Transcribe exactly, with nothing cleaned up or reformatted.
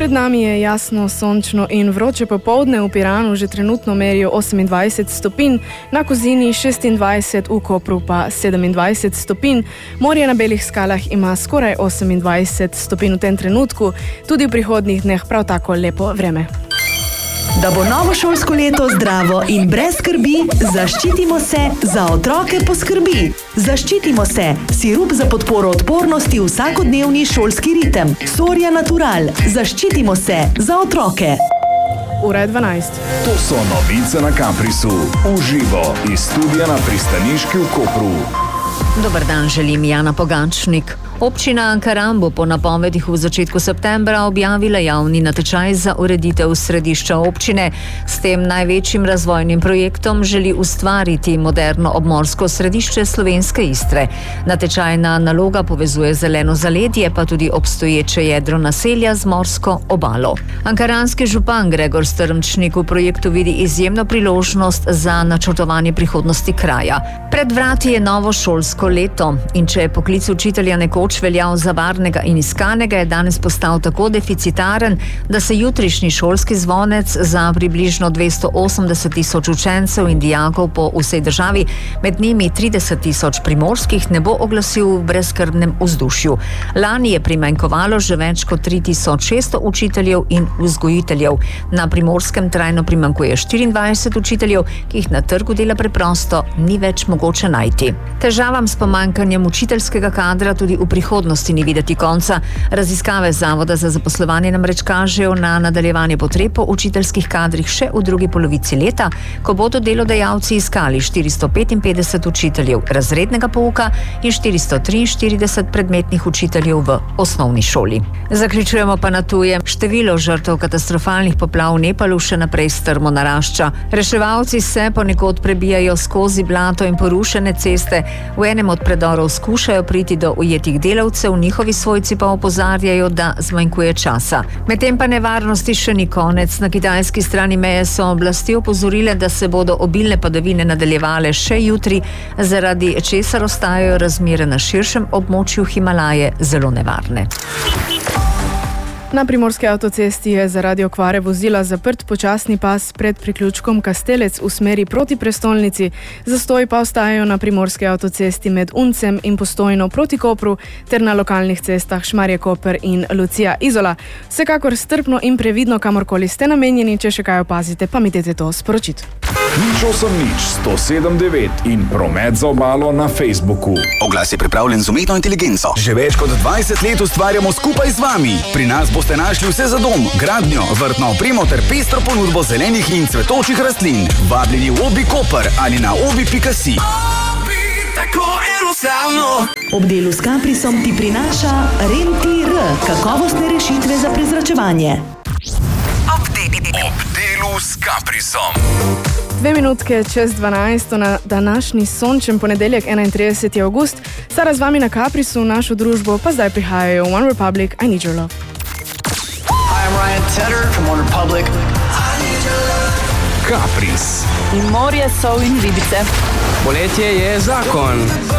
Pred nami je jasno, sončno in vroče popoldne. V Piranu že trenutno merijo osemindvajset stopinj, na Kozini šestindvajset, v Kopru pa sedemindvajset stopinj. Morje na Belih skalah ima skoraj osemindvajset stopinj v tem trenutku, tudi v prihodnjih dneh prav tako lepo vreme. Da bo novo šolsko leto zdravo in brez skrbi, zaščitimo se, za otroke poskrbi. Zaščitimo se, sirup za podporo odpornosti, vsakodnevni šolski ritem. Soria Natural, zaščitimo se, za otroke. Ura je dvanajst. To so novice na Caprisu. Uživo iz studia na Pristaniški v Kopru. Dober dan, želim Jana Pogačnik. Občina Ankaran bo po napovedih v začetku septembra objavila javni natečaj za ureditev središča občine. S tem največjim razvojnim projektom želi ustvariti moderno obmorsko središče slovenske Istre. Natečajna naloga povezuje zeleno zaledje, pa tudi obstoječe jedro naselja z morsko obalo. Ankaranski župan Gregor Strmčnik v projektu vidi izjemno priložnost za načrtovanje prihodnosti kraja. Pred vrati je novo šolsko leto in če je poklic učitelja nekoč veljal za varnega in iskanega, je danes postal tako deficitaren, da se jutrišnji šolski zvonec za približno dvesto osemdeset tisoč učencev in dijakov po vsej državi, med njimi trideset tisoč primorskih, ne bo oglasil v brezskrbnem vzdušju. Lani je primanjkovalo že več kot tri tisoč šeststo učiteljev in vzgojiteljev. Na Primorskem trajno primanjkuje štiriindvajset učiteljev, ki jih na trgu dela preprosto ni več mogoče najti. Težavam s pomanjkanjem učiteljskega kadra tudi v prihodnosti ni videti konca. Raziskave Zavoda za zaposlovanje namreč kažejo na nadaljevanje potreb po učiteljskih kadrih še v drugi polovici leta, ko bodo delodajalci iskali štiristo petinpetdeset učiteljev razrednega pouka in štiristo triinštirideset predmetnih učiteljev v osnovni šoli. Zaključujemo pa na tujem. Število žrtev katastrofalnih poplav v Nepalu še naprej strmo narašča. Reševalci se ponekod prebijajo skozi blato in porušene ceste. V enem od predorov skušajo priti do ujetih delavcev, njihovi svojci pa opozarjajo, da zmanjkuje časa. Medtem pa nevarnosti še ni konec. Na kitajski strani meje so oblasti opozorile, da se bodo obilne padavine nadaljevale še jutri, zaradi česar ostajajo razmere na širšem območju Himalaje zelo nevarne. Na primorski avtocesti je zaradi okvare vozila zaprt počasni pas pred priključkom Kastelec v smeri proti prestolnici. Zastoji pa ostajajo na primorski avtocesti med Uncem in Postojno proti Kopru ter na lokalnih cestah Šmarje Koper in Lucija Izola. Vsekakor strpno in previdno, kamorkoli ste namenjeni, če še kaj opazite, pa mi dajte to sporočiti. Nič osem nič sto sedem devet in promet za obalo na Facebooku. Oglas je pripravljen z umetno inteligenco. Že več kot dvajset let ustvarjamo skupaj z vami. Pri nas boste našli vse za dom, gradnjo, vrtno opremo ter pestro ponudbo zelenih in cvetočih rastlin. Vabljeni v Obi Koper ali na obi pika si. Obi, tako enostavno. Ob delu s Caprisom ti prinaša Rentir, kakovostne rešitve za prezračevanje. Ob delu s Caprisom. Dve minutke čez dvanajsto na današnji sončen ponedeljek, enaintrideseti avgust. Sara z vami na Caprisu, v našo družbo pa zdaj prihajajo One Republic, I Need Your Love. Hi, I'm Ryan Tedder from One Republic. I need your love. Capris. In morje, sol in ribice. Poletje je zakon.